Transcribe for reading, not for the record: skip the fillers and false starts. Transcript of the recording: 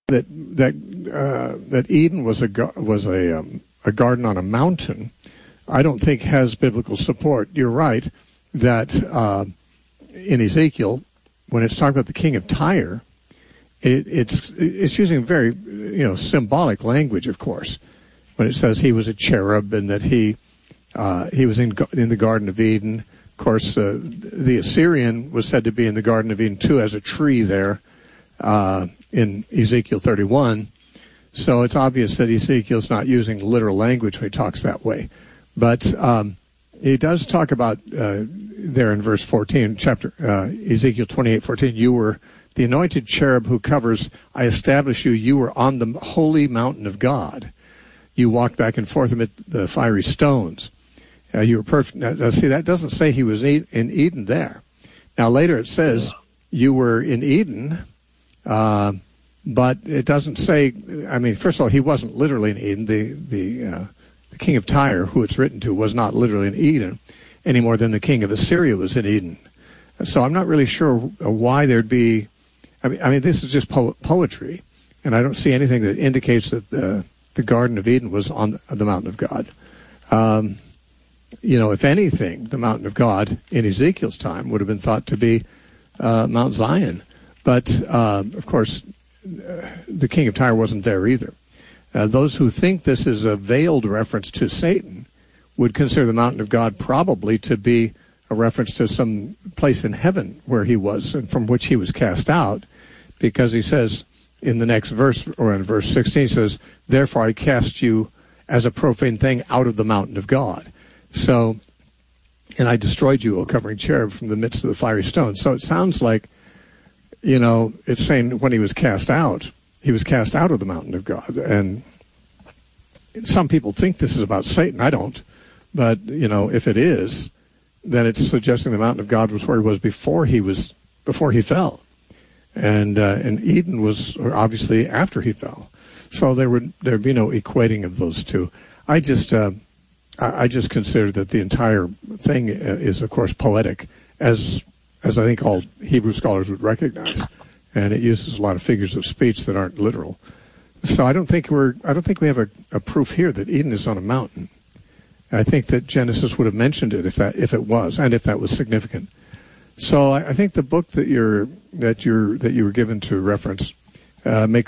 that Eden was a garden on a mountain, I don't think has biblical support. You're right that in Ezekiel, when it's talking about the king of Tyre, it's using very symbolic language, of course, when it says he was a cherub and that he was in the Garden of Eden. Of course, the Assyrian was said to be in the Garden of Eden too, as a tree there in Ezekiel 31. So it's obvious that Ezekiel's not using literal language when he talks that way. But he does talk about there in verse 14, Ezekiel 28:14, you were the anointed cherub who covers, I establish you, you were on the holy mountain of God. You walked back and forth amid the fiery stones. You were perfect. Now, see, that doesn't say he was in Eden there. Now, later it says you were in Eden, but it doesn't say, first of all, he wasn't literally in Eden. The king of Tyre, who it's written to, was not literally in Eden any more than the king of Assyria was in Eden. So I'm not really sure why there'd be, this is just poetry, and I don't see anything that indicates that the Garden of Eden was on the mountain of God. If anything, the mountain of God in Ezekiel's time would have been thought to be Mount Zion. But, of course, the king of Tyre wasn't there either. Those who think this is a veiled reference to Satan would consider the mountain of God probably to be a reference to some place in heaven where he was and from which he was cast out, because he says in the next verse, or in verse 16, he says, therefore I cast you as a profane thing out of the mountain of God. So, and I destroyed you, O covering cherub, from the midst of the fiery stones. So it sounds like, it's saying when he was cast out of the mountain of God. And some people think this is about Satan. I don't. But, if it is, then it's suggesting the mountain of God was where he was before he fell. And Eden was obviously after he fell. So there'd be no equating of those two. I just consider that the entire thing is, of course, poetic, as I think all Hebrew scholars would recognize, and it uses a lot of figures of speech that aren't literal. So I don't think we have a proof here that Eden is on a mountain. I think that Genesis would have mentioned it if it was, and if that was significant. So I think the book that you were given to reference makes